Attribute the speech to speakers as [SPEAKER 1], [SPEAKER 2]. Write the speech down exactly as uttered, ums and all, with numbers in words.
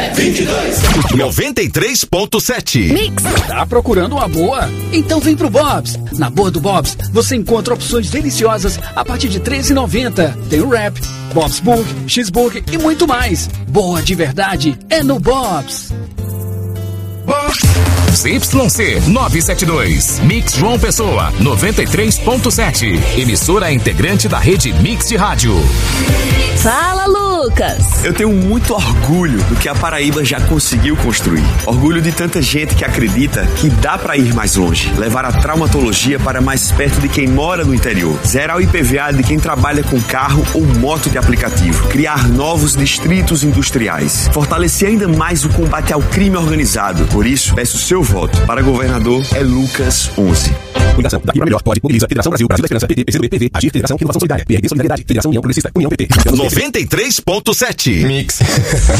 [SPEAKER 1] vinte e dois. noventa e três ponto sete.
[SPEAKER 2] Mix.
[SPEAKER 3] Tá procurando uma boa? Então vem pro Bob's. Na boa do Bob's, você encontra opções deliciosas a partir de treze reais e noventa centavos. Tem o wrap, Bob's Burger, Cheeseburger e muito mais. Boa de verdade é no Bob's.
[SPEAKER 4] Z Y C novecentos e setenta e dois, Mix João Pessoa, noventa e três ponto sete. Emissora integrante da rede Mix de Rádio.
[SPEAKER 2] Fala, Lucas!
[SPEAKER 5] Eu tenho muito orgulho do que a Paraíba já conseguiu construir. Orgulho de tanta gente que acredita que dá pra ir mais longe. Levar a traumatologia para mais perto de quem mora no interior. Zerar o I P V A de quem trabalha com carro ou moto de aplicativo. Criar novos distritos industriais. Fortalecer ainda mais o combate ao crime organizado. Por isso, peço seu voto. Para governador, é Lucas onze.
[SPEAKER 6] Fundação Daqui Pra Melhor, Pode, Mobiliza, Federação Brasil, Brasil da Esperança, P T, P C do B, P V, Agir, Federação Renovação Solidária, P R D Solidariedade, Federação União Progressista, União P T.
[SPEAKER 1] noventa e três ponto sete.
[SPEAKER 7] Mix.